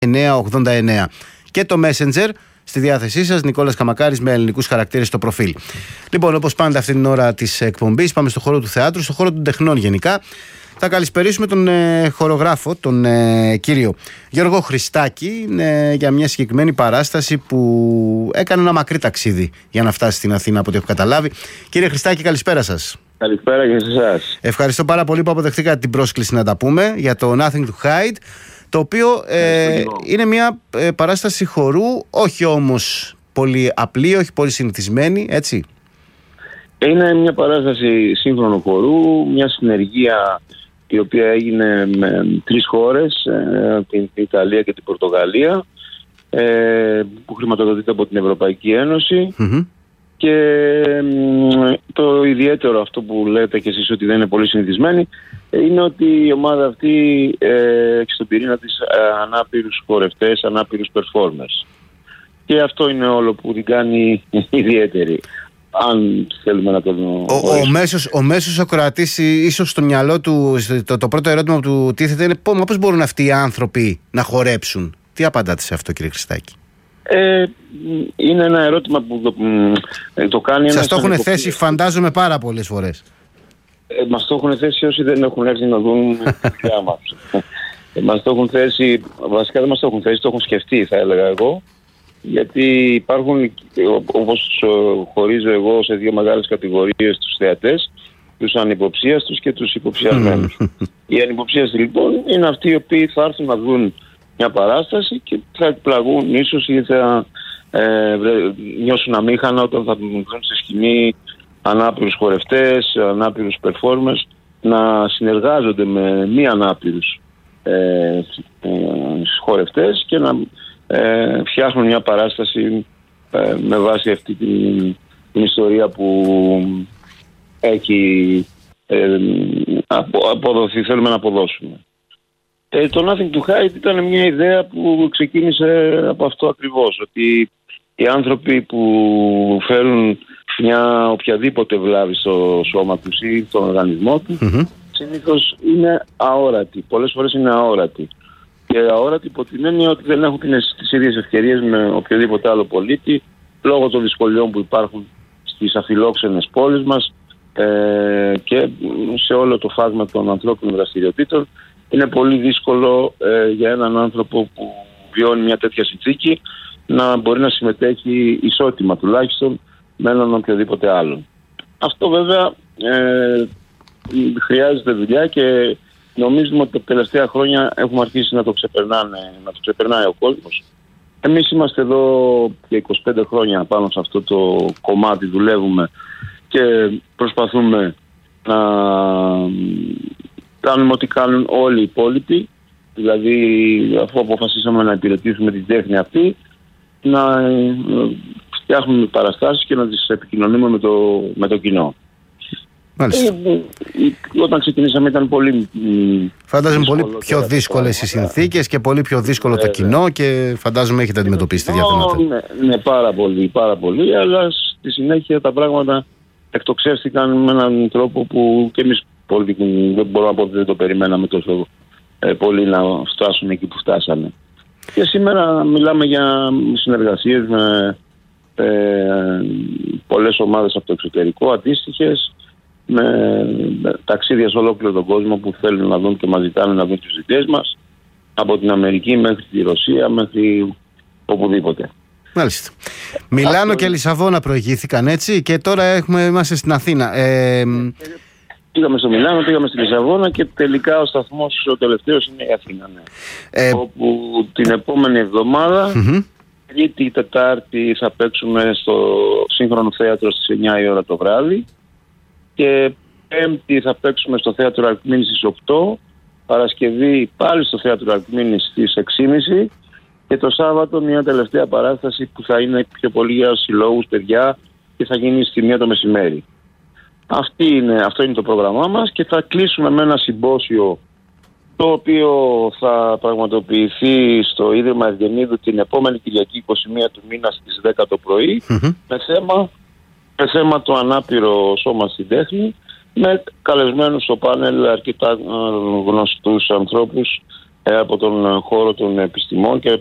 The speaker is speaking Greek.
989. Και το Messenger στη διάθεσή σας, Νικόλας Καμακάρης με ελληνικούς χαρακτήρες στο προφίλ. Λοιπόν, όπως πάντα αυτή την ώρα της εκπομπής πάμε στο χώρο του θεάτρου, στο χώρο των τεχνών γενικά. Θα καλησπερίσουμε τον χορογράφο, τον κύριο Γιώργο Χριστάκη, για μια συγκεκριμένη παράσταση που έκανε ένα μακρύ ταξίδι για να φτάσει στην Αθήνα, από ό,τι έχω καταλάβει. Κύριε Χριστάκη, καλησπέρα σας. Καλησπέρα και σε εσάς. Ευχαριστώ πάρα πολύ που αποδεχτήκατε την πρόσκληση να τα πούμε για το Nothing to Hide, το οποίο είναι μια παράσταση χορού, όχι όμως πολύ απλή, όχι πολύ συνηθισμένη, έτσι. Είναι μια παράσταση σύγχρονου χορού, μια συνεργία η οποία έγινε με 3 χώρες, την Ιταλία και την Πορτογαλία, που χρηματοδοτείται από την Ευρωπαϊκή Ένωση. Και το ιδιαίτερο, αυτό που λέτε και εσείς ότι δεν είναι πολύ συνηθισμένη, είναι ότι η ομάδα αυτή έχει στον πυρήνα της ανάπηρους χορευτές, ανάπηρους performers. Και αυτό είναι όλο που την κάνει ιδιαίτερη. Αν θέλουμε να το δούμε. Ο μέσος ακροατής, ίσως στο μυαλό του, το πρώτο ερώτημα που του τίθεται είναι πώς μπορούν αυτοί οι άνθρωποι να χορέψουν. Τι απαντάτε σε αυτό, κύριε Χριστάκη? Είναι ένα ερώτημα που το κάνει ένας... Σας το έχουν θέσει, φαντάζομαι, πάρα πολλές φορές. Μας το έχουν θέσει όσοι δεν έχουν έρθει να δουν τη δουλειά μας. Μας το έχουν θέσει, βασικά δεν μας το έχουν θέσει, το έχουν σκεφτεί, θα έλεγα εγώ. Γιατί υπάρχουν, όπως χωρίζω εγώ, σε 2 μεγάλες κατηγορίες τους θεατές, τους ανυποψίαστους και τους υποψιασμένους. Οι ανυποψίαστοι λοιπόν είναι αυτοί οι οποίοι θα έρθουν να δουν μια παράσταση και θα εκπλαγούν ίσως ή θα νιώσουν αμήχανα όταν θα δουν στη σκηνή ανάπηρους χορευτές, ανάπηρους performers να συνεργάζονται με μη ανάπηρους χορευτές και να φτιάχνουν μια παράσταση με βάση αυτή την ιστορία που έχει αποδοθεί, θέλουμε να αποδώσουμε. Το Nothing to Hide ήταν μια ιδέα που ξεκίνησε από αυτό ακριβώς, ότι οι άνθρωποι που φέρουν μια οποιαδήποτε βλάβη στο σώμα τους ή στον οργανισμό τους, συνήθως είναι αόρατοι, πολλές φορές είναι αόρατοι. Και αόρατοι υπό την έννοια ότι δεν έχουν τις ίδιες ευκαιρίες με οποιοδήποτε άλλο πολίτη, λόγω των δυσκολιών που υπάρχουν στις αφιλόξενες πόλεις μας και σε όλο το φάσμα των ανθρώπινων δραστηριοτήτων. Είναι πολύ δύσκολο για έναν άνθρωπο που βιώνει μια τέτοια συνθήκη να μπορεί να συμμετέχει ισότιμα τουλάχιστον με έναν οποιοδήποτε άλλον. Αυτό βέβαια χρειάζεται δουλειά και νομίζουμε ότι τα τελευταία χρόνια έχουμε αρχίσει να το ξεπερνάει ο κόσμος. Εμείς είμαστε εδώ και 25 χρόνια πάνω σε αυτό το κομμάτι, δουλεύουμε και προσπαθούμε να κάνουμε ό,τι κάνουν όλοι οι υπόλοιποι, δηλαδή αφού αποφασίσαμε να υπηρετήσουμε την τέχνη αυτή, να φτιάχνουμε παραστάσεις και να τις επικοινωνούμε με το κοινό. Όταν ξεκινήσαμε ήταν πολύ... Φαντάζομαι πολύ πιο δύσκολες οι συνθήκες και πολύ πιο δύσκολο το κοινό και φαντάζομαι έχετε αντιμετωπίσει τέτοια θέματα. Ναι, πάρα πολύ, αλλά στη συνέχεια τα πράγματα εκτοξεύτηκαν με έναν τρόπο που και εμείς δεν μπορώ να πω ότι δεν το περιμέναμε τόσο πολύ να φτάσουν εκεί που φτάσανε. Και σήμερα μιλάμε για συνεργασίες με πολλές ομάδες από το εξωτερικό, αντίστοιχες, με ταξίδια σε ολόκληρο τον κόσμο που θέλουν να δουν και μας ζητάνε να δουν τις δουλειές μας, από την Αμερική μέχρι τη Ρωσία, μέχρι οπουδήποτε. Μάλιστα. Μιλάνο και Λισαβόνα προηγήθηκαν, έτσι, και τώρα είμαστε στην Αθήνα. Πήγαμε στο Μιλάνο, πήγαμε στη Λισαβόνα και τελικά ο σταθμός ο τελευταίος είναι η Αθήνα. Ναι. Όπου την επόμενη εβδομάδα, Τρίτη ή Τετάρτη, θα παίξουμε στο Σύγχρονο Θέατρο στις 9 η ώρα το βράδυ και Πέμπτη θα παίξουμε στο Θέατρο Αλκμήνης στις 8, Παρασκευή πάλι στο Θέατρο Αλκμήνης στις 6.30 και το Σάββατο μια τελευταία παράσταση που θα είναι πιο πολύ για συλλόγους, παιδιά, και θα γίνει στη 1 το μεσημέρι. Αυτό είναι το πρόγραμμά μας και θα κλείσουμε με ένα συμπόσιο το οποίο θα πραγματοποιηθεί στο Ίδρυμα Ευγενίδου την επόμενη Κυριακή 21 του μήνα στις 10 το πρωί με θέμα το ανάπηρο σώμα στην τέχνη, με καλεσμένους στο πάνελ αρκετά γνωστούς ανθρώπους από τον χώρο των επιστημών και